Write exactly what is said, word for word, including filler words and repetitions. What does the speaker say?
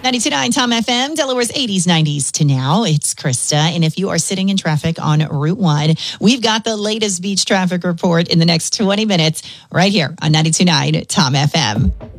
ninety-two point nine Tom F M, Delaware's eighties, nineties to now. It's Krista. And if you are sitting in traffic on Route one, we've got the latest beach traffic report in the next twenty minutes right here on ninety-two point nine Tom F M.